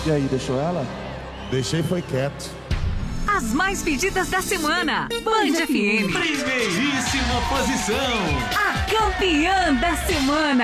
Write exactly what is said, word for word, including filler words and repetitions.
E aí, deixou ela? Deixei foi quieto. As mais pedidas da semana. Band F M. Primeiríssima posição. A campeã da semana.